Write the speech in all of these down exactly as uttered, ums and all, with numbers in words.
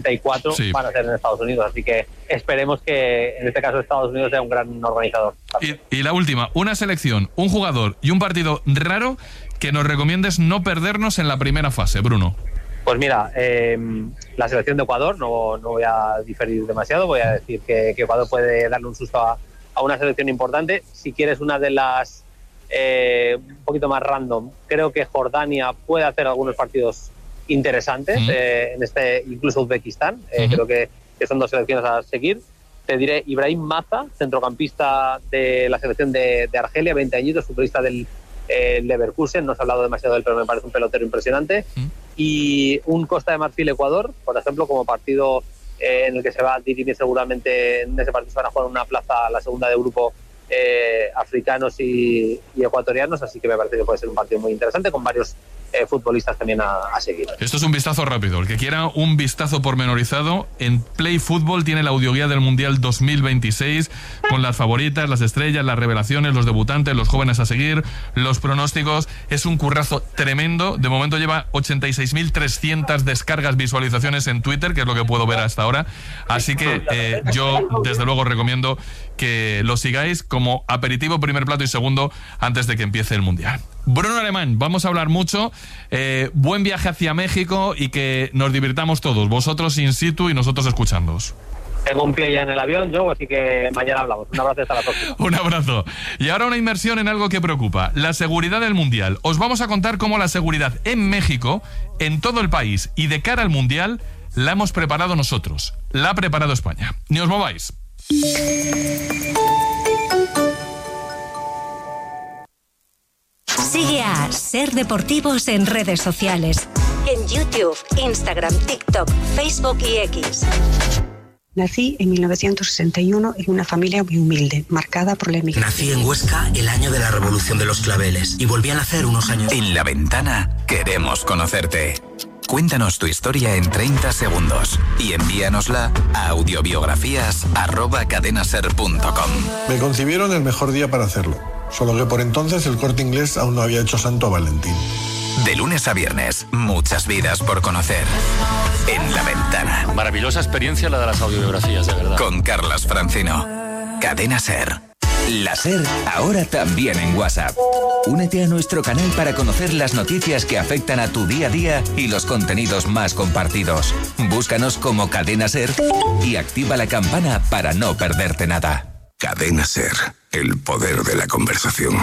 sesenta y cuatro sí. van a ser en Estados Unidos, así que esperemos que en este caso Estados Unidos sea un gran organizador. Y, y la última, una selección, un jugador y un partido raro que nos recomiendes no perdernos en la primera fase, Bruno. Pues mira, eh, la selección de Ecuador, no, no voy a diferir demasiado, voy a decir que, que Ecuador puede darle un susto a, a una selección importante. Si quieres una de las eh, un poquito más random, creo que Jordania puede hacer algunos partidos interesantes, uh-huh. eh, en este incluso Uzbekistán, eh, uh-huh. creo que, que son dos selecciones a seguir. Te diré Ibrahim Maza, centrocampista de la selección de, de Argelia, veinte añitos, futbolista del eh, Leverkusen, no se ha hablado demasiado de él, pero me parece un pelotero impresionante. Uh-huh. Y un Costa de Marfil-Ecuador, por ejemplo, como partido eh, en el que se va a dirimir seguramente, en ese partido se van a jugar una plaza, la segunda de grupo, eh, africanos y, y ecuatorianos, así que me parece que puede ser un partido muy interesante con varios eh, futbolistas también a, a seguir. Esto es un vistazo rápido. El que quiera un vistazo pormenorizado, en Play Fútbol tiene la audioguía del Mundial dos mil veintiséis con las favoritas, las estrellas, las revelaciones, los debutantes, los jóvenes a seguir, los pronósticos. Es un currazo tremendo. De momento lleva ochenta y seis mil trescientas descargas, visualizaciones en Twitter, que es lo que puedo ver hasta ahora. Así que eh, yo desde luego recomiendo que lo sigáis como aperitivo, primer plato y segundo antes de que empiece el Mundial. Bruno Alemán, vamos a hablar mucho. Eh, buen viaje hacia México y que nos divirtamos todos, vosotros in situ y nosotros escuchándoos. Tengo un pie ya en el avión, yo, así que mañana hablamos. Un abrazo, hasta la próxima. Un abrazo. Y ahora una inmersión en algo que preocupa, la seguridad del Mundial. Os vamos a contar cómo la seguridad en México, en todo el país y de cara al Mundial, la hemos preparado nosotros. La ha preparado España. Ni os mováis. Sigue a Ser Deportivos en redes sociales. En YouTube, Instagram, TikTok, Facebook y X. Nací en mil novecientos sesenta y uno en una familia muy humilde, marcada por la emigración. Nací en Huesca el año de la Revolución de los Claveles y volví a nacer unos años. En La Ventana queremos conocerte. Cuéntanos tu historia en treinta segundos y envíanosla a audiobiografías arroba cadenaser punto com. Me concibieron el mejor día para hacerlo, solo que por entonces el Corte Inglés aún no había hecho santo a Valentín. De lunes a viernes, muchas vidas por conocer. En La Ventana. Maravillosa experiencia la de las audiobiografías, de verdad. Con Carlas Francino. Cadena Ser. La Ser, ahora también en WhatsApp. Únete a nuestro canal para conocer las noticias que afectan a tu día a día y los contenidos más compartidos. Búscanos como Cadena Ser y activa la campana para no perderte nada. Cadena Ser, el poder de la conversación.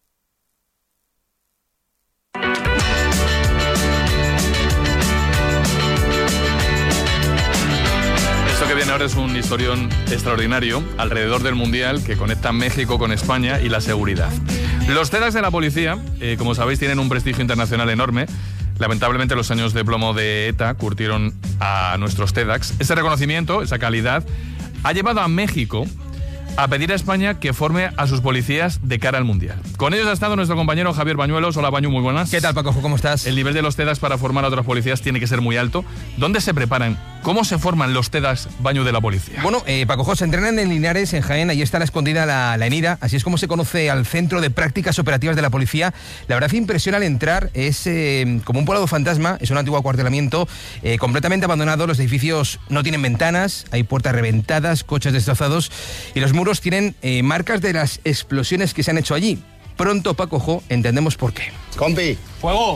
Que viene ahora es un historión extraordinario alrededor del Mundial que conecta México con España y la seguridad. Los TEDx de la policía, eh, como sabéis, tienen un prestigio internacional enorme. Lamentablemente los años de plomo de ETA curtieron a nuestros TEDx. Ese reconocimiento, esa calidad, ha llevado a México a pedir a España que forme a sus policías de cara al Mundial. Con ellos ha estado nuestro compañero Javier Bañuelos. Hola, Bañu, muy buenas. ¿Qué tal, Paco? ¿Cómo estás? El nivel de los TEDx para formar a otras policías tiene que ser muy alto. ¿Dónde se preparan? ¿Cómo se forman los TEDx, Bañu, de la policía? Bueno, eh, Paco, se entrenan en Linares, en Jaén. Ahí está la escondida la, la ENIDA. Así es como se conoce al Centro de Prácticas Operativas de la Policía. La verdad que impresiona al entrar. Es eh, como un poblado fantasma. Es un antiguo acuartelamiento eh, completamente abandonado. Los edificios no tienen ventanas. Hay puertas reventadas, coches destrozados. Y los muros tienen eh, marcas de las explosiones que se han hecho allí. Pronto, Paco Jo, entendemos por qué. ¡Compi! ¡Fuego!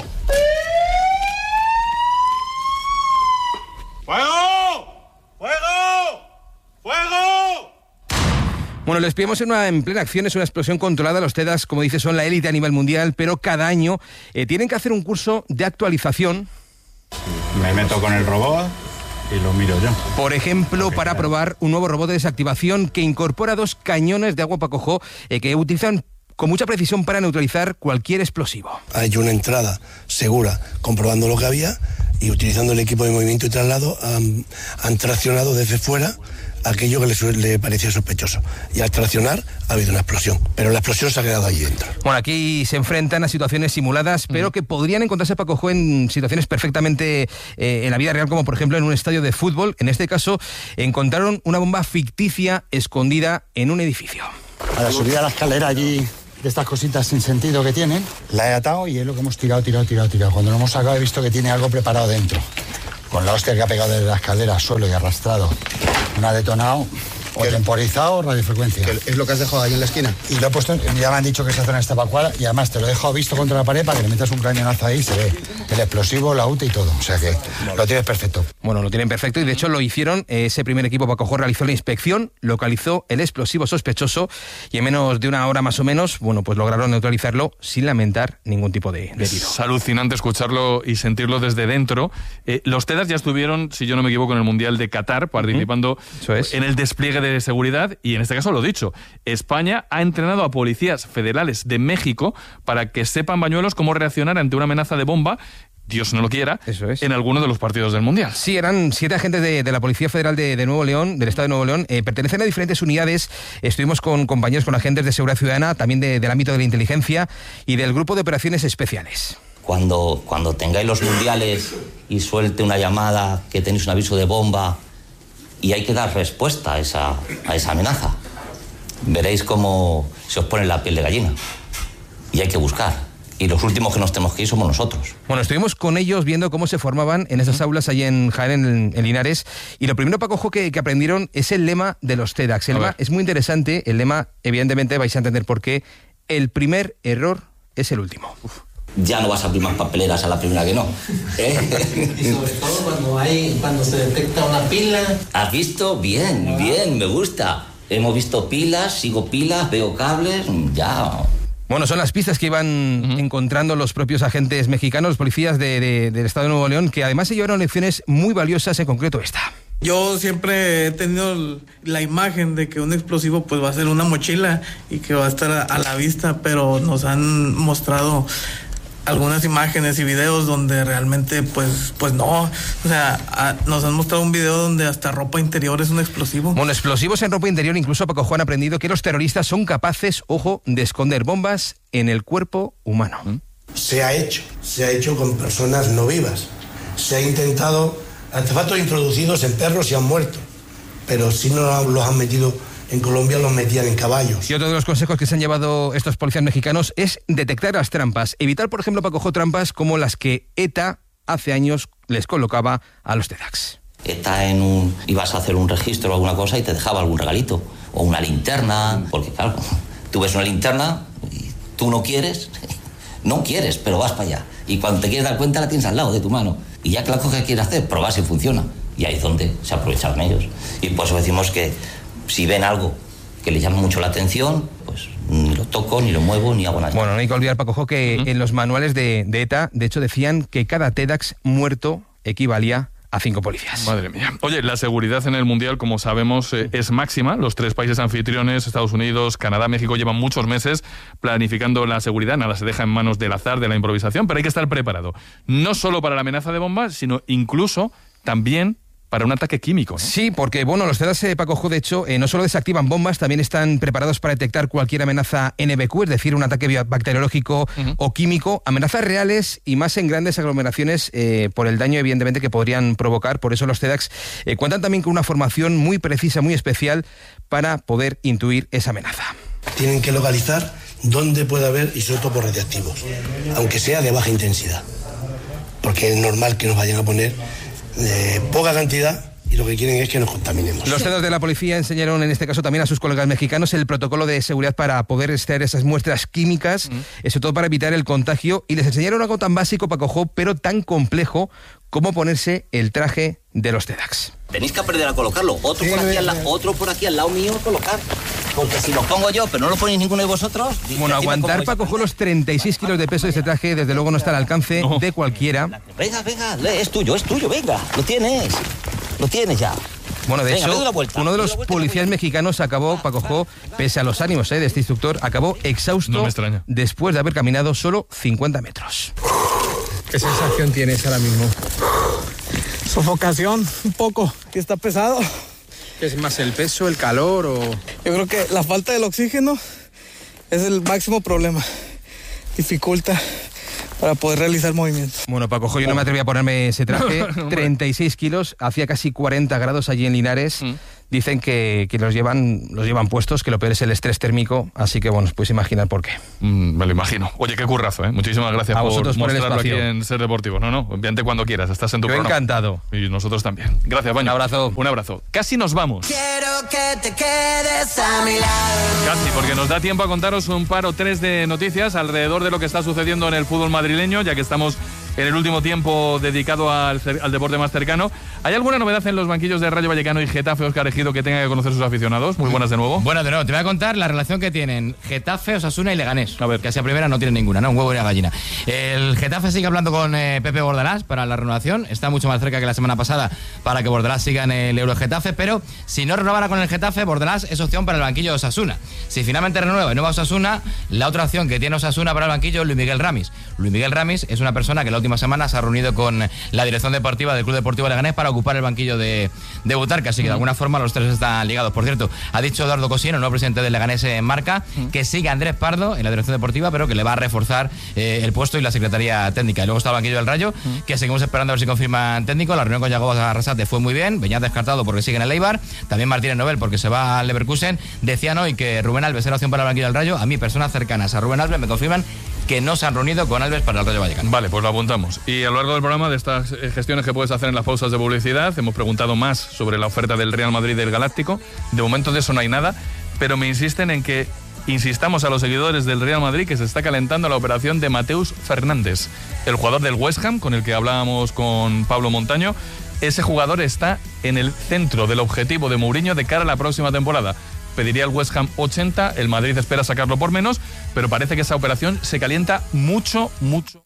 ¡Fuego! ¡Fuego! ¡Fuego! Bueno, les pillamos en, una, en plena acción, es una explosión controlada. Los TEDx, como dice, son la élite a nivel mundial, pero cada año eh, tienen que hacer un curso de actualización. Me meto con el robot y lo miro yo. Por ejemplo, okay, para claro. probar un nuevo robot de desactivación que incorpora dos cañones de agua Paco Jo, eh, que utilizan con mucha precisión para neutralizar cualquier explosivo. Ha hecho una entrada segura, comprobando lo que había, y utilizando el equipo de movimiento y traslado han, han traccionado desde fuera aquello que le, le parecía sospechoso. Y al traccionar ha habido una explosión, pero la explosión se ha quedado allí dentro. Bueno, aquí se enfrentan a situaciones simuladas, pero mm. que podrían encontrarse, Paco Jo, en situaciones perfectamente eh, en la vida real, como por ejemplo en un estadio de fútbol. En este caso, encontraron una bomba ficticia escondida en un edificio. A la subida a la escalera allí, de estas cositas sin sentido que tienen, la he atado y es lo que hemos tirado, tirado, tirado, tirado. Cuando lo hemos sacado he visto que tiene algo preparado dentro. Con la hostia que ha pegado desde la escalera, suelo y arrastrado. No ha detonado. O temporizado o radiofrecuencia. ¿Es lo que has dejado ahí en la esquina? Y lo he puesto, ya me han dicho que esa zona está evacuada y además te lo he dejado visto contra la pared para que le metas un cañonazo ahí y se ve el explosivo, la U T E y todo. O sea que lo tienes perfecto. Bueno, lo tienen perfecto y de hecho lo hicieron. Ese primer equipo Pacojó realizó la inspección, localizó el explosivo sospechoso y en menos de una hora más o menos, bueno, pues lograron neutralizarlo sin lamentar ningún tipo de, de tiro. Es alucinante escucharlo y sentirlo desde dentro. Eh, los TEDx ya estuvieron, si yo no me equivoco, en el Mundial de Qatar, participando uh-huh. es. en el despliegue de de seguridad y en este caso lo dicho, España ha entrenado a policías federales de México para que sepan bañuelos cómo reaccionar ante una amenaza de bomba, Dios no lo quiera, Eso es. en alguno de los partidos del Mundial. Sí, eran siete agentes de, de la Policía Federal de, de Nuevo León, del Estado de Nuevo León, eh, pertenecen a diferentes unidades, estuvimos con compañeros, con agentes de seguridad ciudadana, también de, del ámbito de la inteligencia y del grupo de operaciones especiales. Cuando, cuando tengáis los mundiales y suelte una llamada que tenéis un aviso de bomba y hay que dar respuesta a esa, a esa amenaza. Veréis cómo se os pone la piel de gallina. Y hay que buscar. Y los últimos que nos tenemos que ir somos nosotros. Bueno, estuvimos con ellos viendo cómo se formaban en esas aulas ahí en Jaén, en, en Linares. Y lo primero, Paco, que, que aprendieron es el lema de los TEDx. El lema es muy interesante. El lema, evidentemente, vais a entender por qué. El primer error es el último. Uf. Ya no vas a abrir más papeleras a la primera que no. ¿Eh? Y sobre todo cuando hay, cuando se detecta una pila. ¿Has visto? Bien, ah. bien, me gusta. Hemos visto pilas, sigo pilas, veo cables, ya. Bueno, son las pistas que iban uh-huh. encontrando los propios agentes mexicanos, los policías de, de, del Estado de Nuevo León, que además se llevaron lecciones muy valiosas, en concreto esta. Yo siempre he tenido la imagen de que un explosivo pues va a ser una mochila y que va a estar a, a la vista, pero nos han mostrado algunas imágenes y videos donde realmente pues pues no, o sea, a, nos han mostrado un video donde hasta ropa interior es un explosivo. Bueno, explosivos en ropa interior, incluso Paco Juan ha aprendido que los terroristas son capaces, ojo, de esconder bombas en el cuerpo humano. Se ha hecho, se ha hecho con personas no vivas, se ha intentado, artefactos introducidos en perros y han muerto, pero si no los han metido en Colombia, los metían en caballos. Y otro de los consejos que se han llevado estos policías mexicanos es detectar las trampas. Evitar, por ejemplo, Paco, trampas como las que ETA hace años les colocaba a los TEDx. ETA en un... ibas a hacer un registro o alguna cosa y te dejaba algún regalito. O una linterna, porque claro, tú ves una linterna y tú no quieres, no quieres, pero vas para allá. Y cuando te quieres dar cuenta la tienes al lado de tu mano. Y ya que la coges, ¿qué quieres hacer? Probar si funciona. Y ahí es donde se aprovechaban ellos. Y por eso decimos que si ven algo que les llama mucho la atención, pues ni lo toco, ni lo muevo, ni hago nada. Bueno, no hay que olvidar, Paco, que uh-huh. en los manuales de, de ETA, de hecho, decían que cada TEDx muerto equivalía a cinco policías. Madre mía. Oye, la seguridad en el Mundial, como sabemos, eh, es máxima. Los tres países anfitriones, Estados Unidos, Canadá, México, llevan muchos meses planificando la seguridad. Nada se deja en manos del azar, de la improvisación, pero hay que estar preparado. No solo para la amenaza de bombas, sino incluso también para un ataque químico, ¿no? Sí, porque bueno, los TEDx de Paco, de hecho, eh, no solo desactivan bombas, también están preparados para detectar cualquier amenaza N B Q, es decir, un ataque bacteriológico uh-huh. o químico, amenazas reales y más en grandes aglomeraciones eh, por el daño, evidentemente, que podrían provocar. Por eso los TEDx eh, cuentan también con una formación muy precisa, muy especial para poder intuir esa amenaza. Tienen que localizar dónde puede haber isótopos radiactivos, aunque sea de baja intensidad, porque es normal que nos vayan a poner de poca cantidad y lo que quieren es que nos contaminemos. Los TEDx de la policía enseñaron en este caso también a sus colegas mexicanos el protocolo de seguridad para poder extraer esas muestras químicas, mm. eso todo para evitar el contagio, y les enseñaron algo tan básico, Paco, pero tan complejo como ponerse el traje de los TEDx. Tenéis que aprender a colocarlo, otro, sí, por aquí al la, otro por aquí al lado mío a colocar, porque si lo pongo yo pero no lo ponéis ninguno de vosotros... Bueno, aguantar, Paco, los treinta y seis kilos de peso de este traje desde luego no está al alcance no. de cualquiera. Venga, venga, es tuyo, es tuyo, venga, lo tienes, lo tienes ya. Bueno, de venga, hecho, vuelta, uno de los vuelta, policías mexicanos acabó, Paco, pese a los ánimos eh, de este instructor, acabó exhausto no después de haber caminado solo cincuenta metros. ¿Qué sensación tienes ahora mismo? Sofocación, un poco, que está pesado. ¿Qué es más, el peso, el calor o...? Yo creo que la falta del oxígeno es el máximo problema. Dificulta para poder realizar movimientos. Bueno, Paco, yo no me atreví a ponerme ese traje. treinta y seis kilos, hacía casi cuarenta grados allí en Linares. Mm. dicen que, que los llevan los llevan puestos, que lo peor es el estrés térmico, así que bueno, os podéis imaginar por qué. Mm, me lo imagino. Oye, qué currazo, ¿eh? Muchísimas gracias a por vosotros por mostrarlo aquí el en Ser Deportivo. No, no, envíate cuando quieras, estás en tu Yo programa. encantado. Y nosotros también. Gracias, Baño. Un abrazo. Un abrazo. Casi nos vamos. Quiero que te quedes a mi lado. Casi, porque nos da tiempo a contaros un par o tres de noticias alrededor de lo que está sucediendo en el fútbol madrileño, ya que estamos en el último tiempo dedicado al, al deporte más cercano. ¿Hay alguna novedad en los banquillos de Rayo Vallecano y Getafe, Óscar Ejido, que tenga que conocer sus aficionados? Muy buenas de nuevo. Bueno, de nuevo, te voy a contar la relación que tienen Getafe, Osasuna y Leganés. A ver, que hacia primera no tienen ninguna, ¿no? Un huevo y una gallina. El Getafe sigue hablando con eh, Pepe Bordalás para la renovación. Está mucho más cerca que la semana pasada para que Bordalás siga en el Euro Getafe, pero si no renovara con el Getafe, Bordalás es opción para el banquillo de Osasuna. Si finalmente renueva y no va a Osasuna, la otra opción que tiene Osasuna para el banquillo es Luis Miguel Ramis. Luis Miguel Ramis es una persona que la última semana se ha reunido con la dirección deportiva del Club Deportivo Leganés para ocupar el banquillo de, de Butarque, así que de alguna forma los tres están ligados. Por cierto, ha dicho Eduardo Cosín, el nuevo presidente del Leganés en Marca, que sigue a Andrés Pardo en la dirección deportiva, pero que le va a reforzar eh, el puesto y la secretaría técnica. Y luego está el banquillo del Rayo, que seguimos esperando a ver si confirman técnico. La reunión con Yago Arrasate fue muy bien, Beñat descartado porque sigue en el Eibar, también Martínez Nobel porque se va al Leverkusen. Decían hoy que Rubén Alves era opción para el banquillo del Rayo. A mí, personas cercanas a Rubén Alves me confirman que no se han reunido con Alves para el Rayo Vallecano. Vale, pues lo apuntamos. Y a lo largo del programa, de estas gestiones que puedes hacer en las pausas de publicidad, hemos preguntado más sobre la oferta del Real Madrid y del Galáctico. De momento de eso no hay nada, pero me insisten en que insistamos a los seguidores del Real Madrid que se está calentando la operación de Mateus Fernández, el jugador del West Ham, con el que hablábamos con Pablo Montaño. Ese jugador está en el centro del objetivo de Mourinho de cara a la próxima temporada. Pediría el West Ham ochenta, el Madrid espera sacarlo por menos, pero parece que esa operación se calienta mucho, mucho.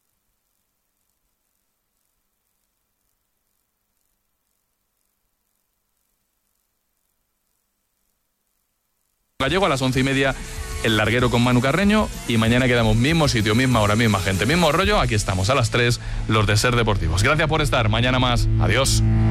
Gallego a las once y media, el larguero con Manu Carreño, y mañana quedamos mismo sitio, misma hora, misma gente, mismo rollo. Aquí estamos a las tres, los de Ser Deportivos. Gracias por estar, mañana más. Adiós.